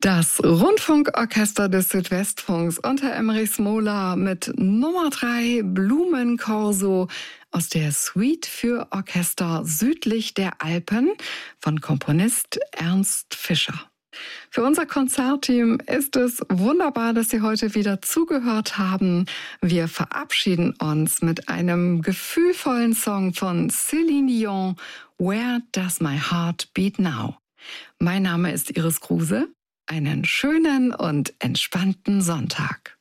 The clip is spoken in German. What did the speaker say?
Das Rundfunkorchester des Südwestfunks unter Emrich Smola mit Nummer 3 Blumenkorso aus der Suite für Orchester südlich der Alpen von Komponist Ernst Fischer. Für unser Konzertteam ist es wunderbar, dass Sie heute wieder zugehört haben. Wir verabschieden uns mit einem gefühlvollen Song von Céline Dion, Where Does My Heart Beat Now? Mein Name ist Iris Kruse. Einen schönen und entspannten Sonntag.